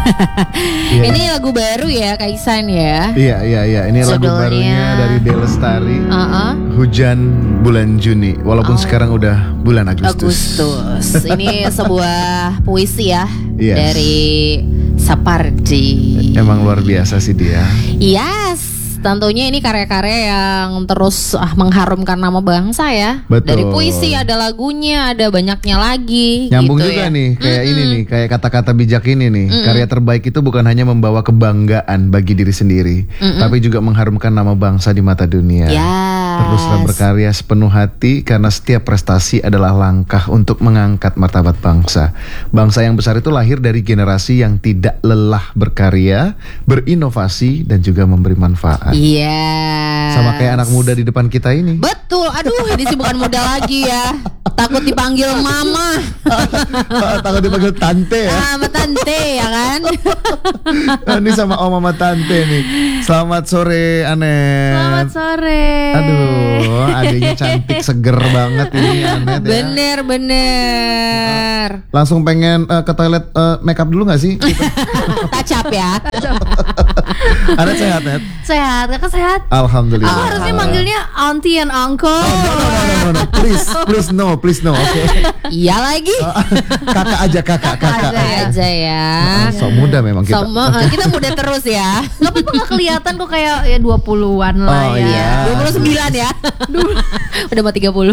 Ini lagu baru ya Kaisan ya. Iya. Ini lagu Judulnya barunya dari Dewi Lestari. Hujan bulan Juni. Walaupun sekarang udah bulan Agustus. Ini sebuah puisi ya. Yes. Dari Sapardi. Emang luar biasa sih dia. Yes. Tentunya ini karya-karya yang terus mengharumkan nama bangsa ya. Betul. Dari puisi ada lagunya, ada banyaknya lagi. Nyambung gitu juga ya. nih kayak ini nih, kayak kata-kata bijak ini nih. Karya terbaik itu bukan hanya membawa kebanggaan bagi diri sendiri, tapi juga mengharumkan nama bangsa di mata dunia. Yes. Teruslah berkarya sepenuh hati karena setiap prestasi adalah langkah untuk mengangkat martabat bangsa. Bangsa yang besar itu lahir dari generasi yang tidak lelah berkarya, berinovasi dan juga memberi manfaat. Iya. Sama kayak anak muda di depan kita ini. Betul. Aduh, ini sih bukan muda lagi ya. Takut dipanggil mama. Takut dipanggil tante ya. Sama tante ya kan. Ini sama om sama tante nih. Selamat sore Anet. Selamat sore. Aduh, adiknya cantik seger banget ini Anet ya. Bener. Langsung pengen ke toilet make up dulu gak sih? Touch up ya. Anet sehat Net? Sehat, kakak sehat? Alhamdulillah. Aku harusnya manggilnya auntie and uncle. No. Please no. Oke. Iya lagi. Kakak aja kakak. Aja ya. Sok muda memang kita. Kita muda terus ya. Gak apa-apa, gak kelihatan kok kayak ya 20-an lah Oh, ya. iya. 29 ya. Udah mau 30.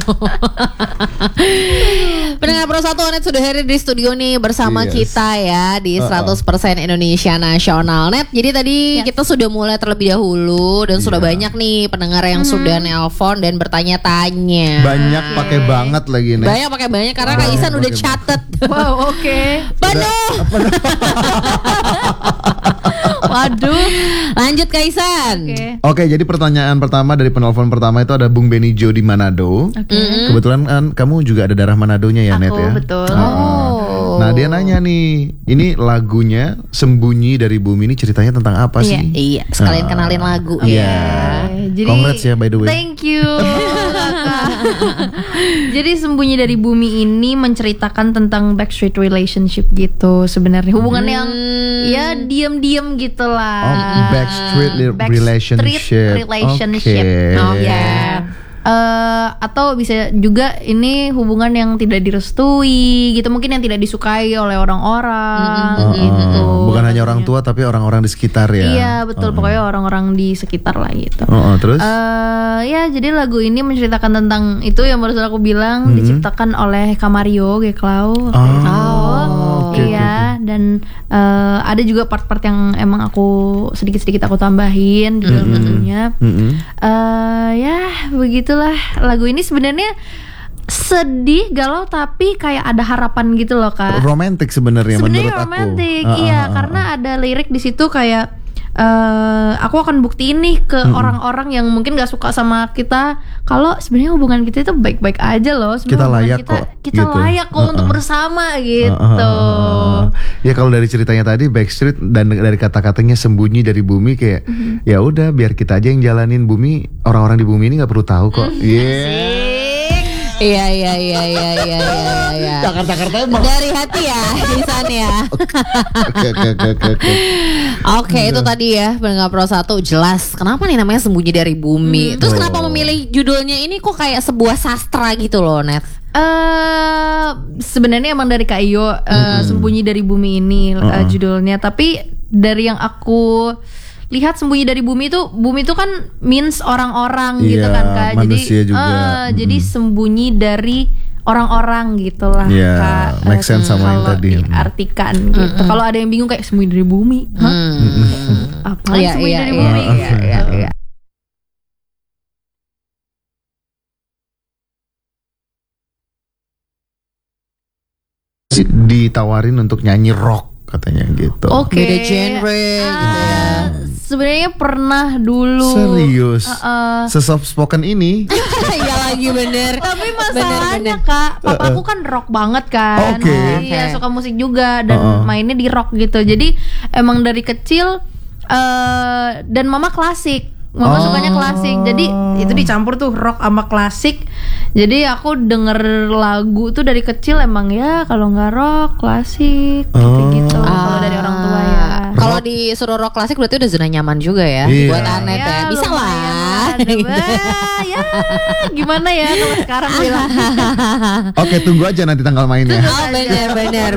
Pendengar Pro 1 Net sudah hadir di studio nih bersama kita ya di 100% Indonesia Nasional Net. Jadi tadi kita sudah mulai terlebih dahulu dan sudah banyak nih pendengar yang sudah nelpon dan bertanya-tanya. Banyak pakai banget lagi nih. Banyak pakai banyak karena Kak Isan udah catet. Wow, oke. Penuh. Waduh. Lanjut Kak Isan. Oke, jadi pertanyaan pertama dari penelpon pertama itu ada Bung Benijo di Manado. Kebetulan kan kamu juga ada darah Manadonya ya, Net ya. Betul. Nah, dia nanya nih, ini lagunya Sembunyi dari Bumi ini ceritanya tentang apa sih? Iya, sekalian kenalin lagu ya. Jadi, congrats ya by the way. Thank you. Jadi Sembunyi dari Bumi ini menceritakan tentang backstreet relationship gitu sebenarnya. Hubungan yang ya diam-diam gitulah. Backstreet relationship. Relationship. Atau bisa juga ini hubungan yang tidak direstui gitu, mungkin yang tidak disukai oleh orang-orang gitu. Bukan hanya orang tua tapi orang-orang di sekitar ya. Iya betul, pokoknya orang-orang di sekitar lah gitu. Terus? Ya jadi lagu ini menceritakan tentang itu yang barusan aku bilang, diciptakan oleh Kamario Geklau. Iya. Dan ada juga part-part yang emang aku sedikit-sedikit aku tambahin di dalam lagunya. Ya begitulah, lagu ini sebenarnya sedih, galau, tapi kayak ada harapan gitu loh Kak. Romantis sebenarnya menurut aku. Romantis, iya, karena ada lirik di situ kayak aku akan buktiin nih ke orang-orang yang mungkin gak suka sama kita kalau sebenarnya hubungan kita itu baik-baik aja loh. Kita layak kok. Kita gitu. layak kok untuk bersama gitu. Ya kalau dari ceritanya tadi Backstreet dan dari kata-katanya Sembunyi dari Bumi kayak ya udah biar kita aja yang jalanin, bumi orang-orang di bumi ini nggak perlu tahu kok. Iya. Jakarta emang. Dari hati ya di sana ya. Oke, itu tadi ya pendengar Pro 1 jelas kenapa nih namanya Sembunyi dari Bumi. Terus kenapa memilih judulnya ini kok kayak sebuah sastra gitu loh, Net? Sebenarnya emang dari Kak Iyo, Sembunyi dari Bumi ini judulnya. Tapi dari yang aku lihat Sembunyi dari Bumi itu kan means orang-orang gitu kan Kak. Manusia juga. Jadi sembunyi dari orang-orang gitulah Kak. Make sense sama yang tadi. Diartikan gitu. Kalau ada yang bingung kayak sembunyi dari bumi, apa sembunyi dari bumi? Iya. Ditawarin untuk nyanyi rock katanya gitu. Oke. Beda genre gitu ya. Sebenarnya pernah dulu. Serius? Se-soft spoken ini? Iya lagi bener. Tapi masalahnya Kak, papaku kan rock banget kan. Iya, suka musik juga dan mainnya di rock gitu. Jadi emang dari kecil dan mama klasik. Mama sukanya klasik. Jadi itu dicampur tuh rock sama klasik. Jadi aku denger lagu tuh dari kecil emang ya kalau nggak rock klasik gitu-gitu. Kalau dari orang tua ya. disuruh rock klasik berarti udah zona nyaman juga ya buat Anet ya. Bisa lah. Ya gimana ya kalau sekarang bilang. Oke, tunggu aja nanti tanggal mainnya. Oh benar.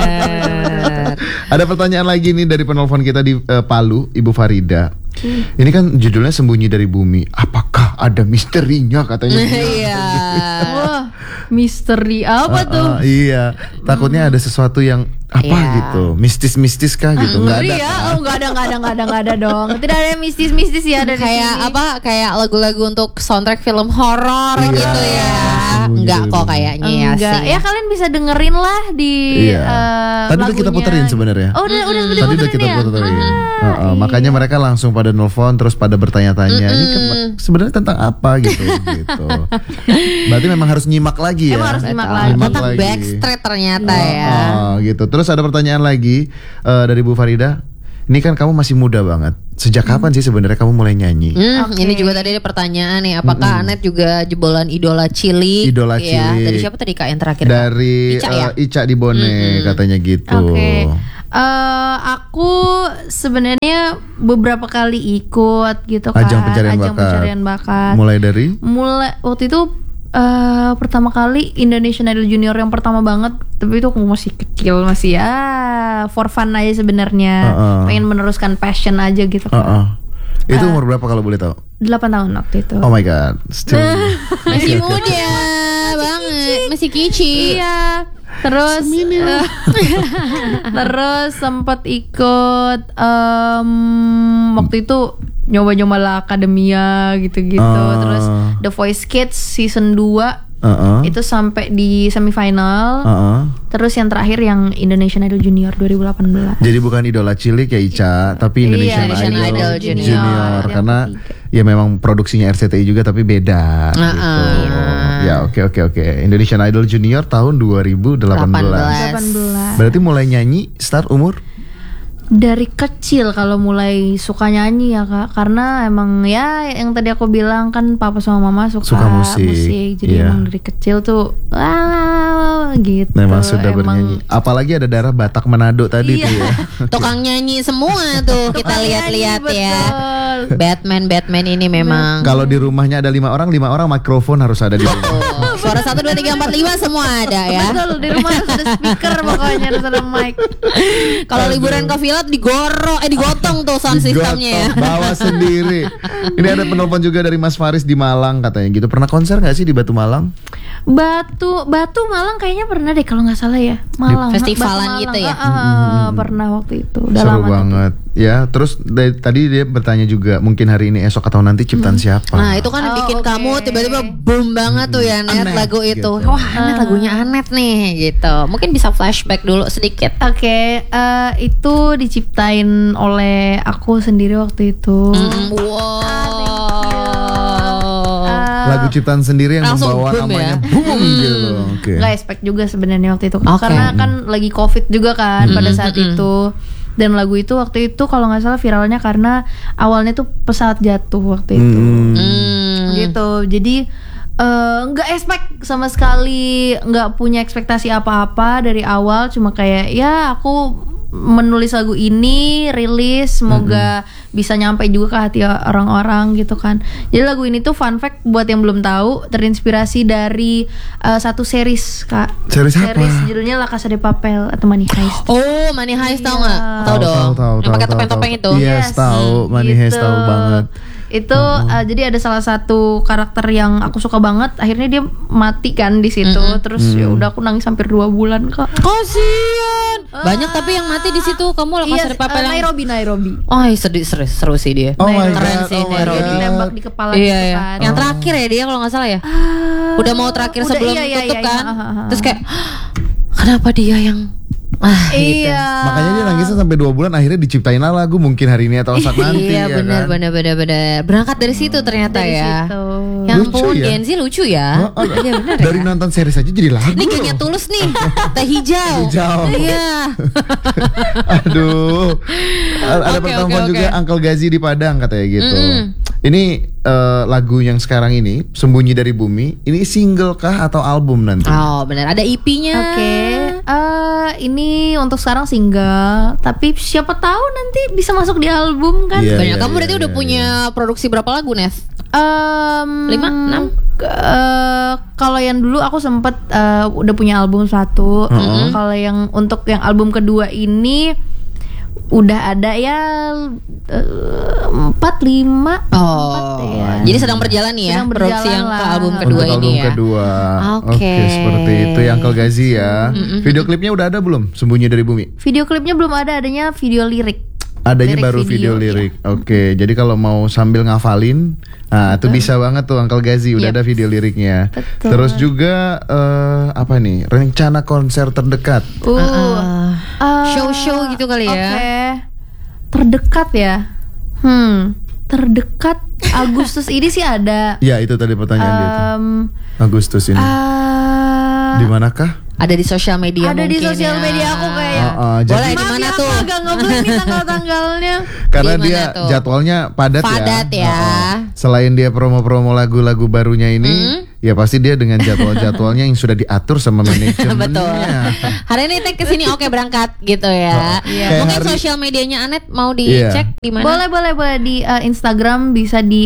Ada pertanyaan lagi nih dari penelpon kita di Palu, Ibu Farida. Ini kan judulnya Sembunyi dari Bumi. Apakah ada misterinya katanya? Iya. Wah, misteri apa tuh? Iya, takutnya ada sesuatu yang gitu, mistis kah gitu? Nggak ada. Ya? Oh, nggak ada dong. Tidak ada mistis ya dari kayak sini. kayak lagu-lagu untuk soundtrack film horor gitu ya. Enggak kok kayaknya ya sih. Ya kalian bisa dengerin lah di tadi udah kita puterin sebenarnya. Oh, udah tadi udah kita puterin. Makanya mereka langsung pada nelfon terus pada bertanya-tanya ini sebenarnya tentang apa gitu. Berarti memang harus nyimak lagi ya. Harus nyimak lagi. Tentang backstreet ternyata ya. Gitu. Terus ada pertanyaan lagi dari Bu Farida. Ini kan kamu masih muda banget. Sejak kapan sih sebenarnya kamu mulai nyanyi? Ini juga tadi ada pertanyaan nih. Apakah Anet juga jebolan idola cilik? Idola cilik. Dari siapa tadi Kak yang terakhir? Dari Ica di Bone katanya gitu. Oke. Aku sebenarnya beberapa kali ikut gitu kan. Ajang pencarian bakat. Mulai waktu itu pertama kali Indonesian Idol Junior yang pertama banget, tapi itu aku masih kecil, masih for fun aja sebenarnya, pengen meneruskan passion aja gitu kan. Itu umur berapa kalau boleh tahu? 8 tahun waktu itu. Oh my god, still masih muda banget, masih kicik. Iya. Terus terus sempat ikut waktu itu nyoba-nyoba La Academia gitu-gitu. Terus The Voice Kids season 2 itu sampai di semifinal. Terus yang terakhir yang Indonesian Idol Junior 2018. Jadi bukan idola cilik ya Ica, tapi Indonesian Idol Junior. Karena ya memang produksinya RCTI juga tapi beda gitu. Ya oke. Indonesian Idol Junior tahun 2018. Berarti mulai nyanyi start umur? Dari kecil kalau mulai suka nyanyi ya Kak, karena emang ya yang tadi aku bilang kan papa sama mama suka musik. Jadi emang dari kecil tuh gitu. Memang sudah bernyanyi. Apalagi ada darah Batak Manado tadi tuh ya. Tukang nyanyi semua tuh kita lihat-lihat ya. Batman ini memang. Kalau di rumahnya ada 5 orang mikrofon harus ada di rumah. Suara 1 2 3 4 5 semua ada ya. Betul, di rumah harus ada speaker pokoknya, harus ada mic. Kalau liburan ke villa digotong tuh sound systemnya ya. Bawa sendiri. Ini ada penelpon juga dari Mas Faris di Malang katanya gitu. Pernah konser nggak sih di Batu Malang? Batu Malang kayaknya pernah deh kalau nggak salah ya. Malang. Festivalan gitu ya. Pernah waktu itu. Udah seru lama banget. Ya, terus tadi dia bertanya juga mungkin hari ini, esok atau nanti ciptaan siapa? Nah, itu kan yang bikin kamu tiba-tiba boom banget tuh ya Anet lagu itu. Gitu. Wah, Anet lagunya Anet nih gitu. Mungkin bisa flashback dulu sedikit. Oke, itu diciptain oleh aku sendiri waktu itu. Lagu ciptaan sendiri yang membawa namanya boom gitu. Gak expect juga sebenarnya waktu itu. Karena kan lagi COVID juga kan pada saat itu. Dan lagu itu waktu itu kalau nggak salah viralnya karena awalnya tuh pesawat jatuh waktu itu. Gitu. Jadi nggak expect sama sekali, nggak punya ekspektasi apa-apa dari awal, cuma kayak ya aku menulis lagu ini, rilis, semoga bisa nyampe juga ke hati orang-orang gitu kan. Jadi lagu ini tuh fun fact buat yang belum tahu, terinspirasi dari satu series Kak. Series apa? Judulnya La Casa de Papel atau Money Heist. Oh, Money Heist tahu nggak? Tahu dong. Yang pakai topeng-topeng itu. Yes, tahu. Money Heist tahu banget. Itu jadi ada salah satu karakter yang aku suka banget, akhirnya dia mati kan di situ. Terus ya udah aku nangis hampir 2 bulan Kak. Kasian. Banyak tapi yang mati di situ. Kamu La Casa de Papel Nairobi. Oh, seru sih dia. Keren sih Nairobi. Dia nembak di kepala gitu kan. Yang terakhir ya dia kalau nggak salah ya. Udah mau terakhir sebelum tutup kan. Terus kayak kenapa dia yang gitu. Makanya dia nangisnya sampai 2 bulan, akhirnya diciptain lagu mungkin hari ini atau saat nanti. Iya benar. Berangkat dari situ ternyata dari ya. Yang pun Genzi lucu ya. Iya benar. Dari nonton series aja jadi lagu. Ini kayaknya Tulus nih. Teh hijau. Iya. Aduh. Ada pertemuan juga Uncle Gazi di Padang katanya gitu. Ini lagu yang sekarang ini Sembunyi dari Bumi, ini single kah atau album nanti? Oh benar, ada EP-nya. Ini untuk sekarang single, tapi siapa tahu nanti bisa masuk di album kan. Banyak. Kamu berarti udah punya produksi berapa lagu, Nes? 5, 6? Kalau yang dulu aku sempet udah punya album 1. Kalau yang untuk yang album kedua ini udah ada ya 4, 5. Jadi sedang berjalan nih ya produksi yang ke album kedua untuk ini album ya. kedua. Oke, seperti itu ya Uncle Gazi ya. Video klipnya udah ada belum? Sembunyi dari Bumi. Video klipnya belum ada, adanya video lirik. Adanya Lirik baru video lirik. Oke, jadi kalau mau sambil ngafalin, itu bisa banget tuh Uncle Gazi udah ada video liriknya. Betul. Terus juga apa nih? Rencana konser terdekat. Show-show gitu kali ya. Oke. Terdekat ya. Terdekat Agustus ini sih ada. Ya, itu tadi pertanyaan dia tuh. Agustus ini. Di manakah? Ada di sosial media Ada mungkin di sosial ya. media aku kayaknya. Boleh di Maaf mana ya, tuh? aku agak ngeblank nih tanggal-tanggalnya. Karena Di dia mana tuh? jadwalnya padat ya. Ya. Selain dia promo-promo lagu-lagu barunya ini, ya pasti dia dengan jadwal-jadwalnya yang sudah diatur sama manajemennya. Betul. Hari ini tag kesini oke berangkat gitu ya. Kayak Mungkin hari- sosial medianya Anet mau dicek di mana? Boleh di Instagram bisa di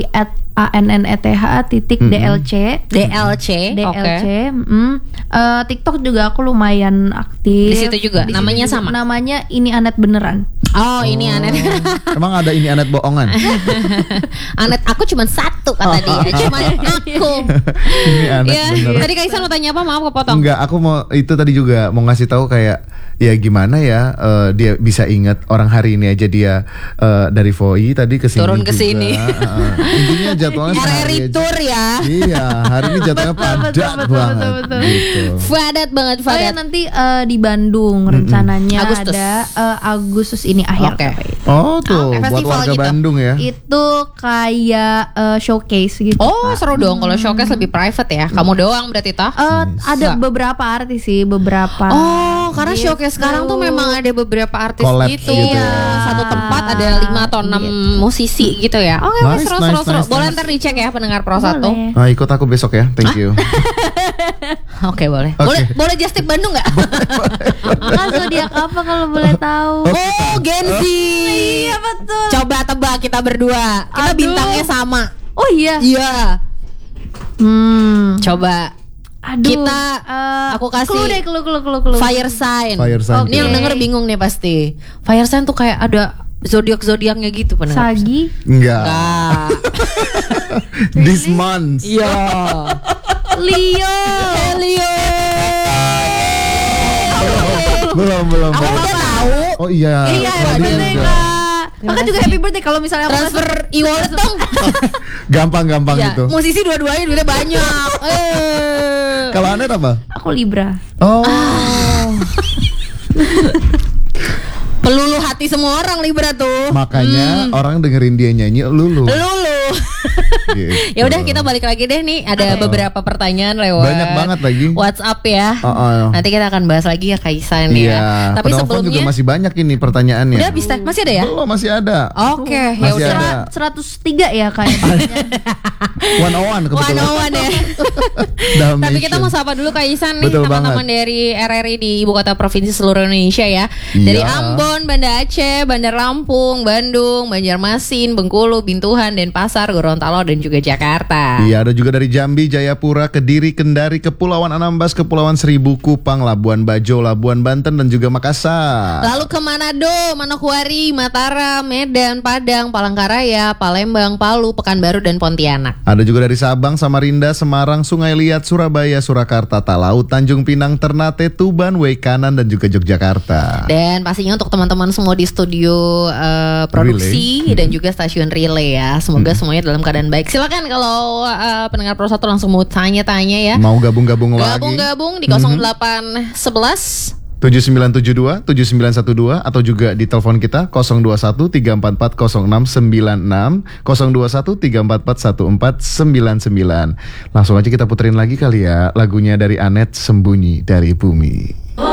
@anneth_DLC. DLC. DLC. TikTok juga aku lumayan aktif. Di situ juga? Di Namanya situ sama? Namanya ini Anet beneran. Oh, ini Anet. Emang ada ini Anet bohongan? Anet aku cuma satu kata dia, cuma aku. Ini Anet Ya, bener. tadi Kaisan mau tanya apa? Maaf kepotong. Enggak, aku mau itu tadi juga mau ngasih tahu kayak ya gimana ya dia bisa ingat orang hari ini aja dia dari Voi tadi ke sini Turun ke juga. sini. Intinya jadwalnya RRI sehari aja. tour ya. Iya, hari ini jadwalnya padat banget. betul. Gitu. Padat banget, Oh ya padat. nanti di Bandung rencananya Agustus. ada Agustus ini akhir. Oke. Oh tuh, buat Festival warga gitu. Bandung ya. Itu kayak showcase gitu. Oh, Kak. seru dong kalau showcase lebih private ya. Kamu doang berarti toh? Ada beberapa artis sih, beberapa. Oh, karena Gitu. showcase sekarang tuh memang ada beberapa artis Collab gitu. gitu Iya. ya. Satu tempat ada 5 atau 6 musisi gitu ya. Oke, Nice, seru, nice, seru, seru. nice, Boleh nice. ntar dicek ya pendengar Pro 1. Boleh. Ikut aku besok ya. Thank you. Oke, boleh. Oke. Boleh just tip Bandung nggak? Kakak zodiak apa kalau boleh tahu? Oh, Gen Z. Iya betul. Coba tebak kita berdua. Kita Aduh. bintangnya sama. Oh iya. Iya. Coba Aduh. Kita, aku kasih clue deh, clue. fire sign. Fire sign. Ini yang denger bingung nih pasti. Fire sign tuh kayak ada zodiak-zodiaknya gitu pendengar. Sagi. Enggak. Enggak. This month. Iya. Leo. Leo. Belum. Aku udah tahu. Oh iya. Iya, tadi happy birthday udah. Kak. Kakak juga happy birthday kalau misalnya aku Transfer e-wallet dong. Gampang Ya, itu. musisi dua-duanya duitnya banyak. Kalau Anet apa? aku Libra. Oh. Pelulu hati semua orang Libra tuh. Makanya orang dengerin dia nyanyi lulu. Lulu. Gitu. Ya udah kita balik lagi deh nih. Ada beberapa pertanyaan lewat Banyak banget lagi. WhatsApp ya. Nanti kita akan bahas lagi ya Kaisan Iya. ya. Tapi Penelpon juga sebelumnya masih banyak ini pertanyaannya. udah bisa masih ada ya? Belum, masih ada. Oke, ya Masih udah. ada. 103 ya kayaknya. 101 kebetulan. 101 ya. Dalmatian. Tapi kita mau sapa dulu Kaisan nih Betul teman-teman banget. dari RRI di ibu kota provinsi seluruh Indonesia ya. Dari Iya. Ambon, Banda Aceh, Bandar Lampung, Bandung, Banjarmasin, Bengkulu, Bintuhan, Denpasar, Gorontalo dan juga Jakarta. Iya, ada juga dari Jambi, Jayapura, Kediri, Kendari, Kepulauan Anambas, Kepulauan Seribu, Kupang, Labuan Bajo, Labuan Banten dan juga Makassar. Lalu ke Manado, Manokwari, Mataram, Medan, Padang, Palangkaraya, Palembang, Palu, Pekanbaru dan Pontianak. Ada juga dari Sabang, Samarinda, Semarang, Sungai Liat, Surabaya, Surakarta, Talaut, Tanjung Pinang, Ternate, Tuban, Waikanan dan juga Yogyakarta. Dan pastinya untuk teman-teman semua di studio produksi dan juga stasiun relay ya. Semoga semuanya dalam keadaan baik. Silakan kalau pendengar Pro 1 langsung mau tanya-tanya ya. Mau gabung-gabung lagi? Gabung-gabung di 0811 7972 7912 atau juga di telepon kita 021 344 0696 021 344 1499. Langsung aja kita puterin lagi kali ya lagunya dari Anet, Sembunyi dari Bumi.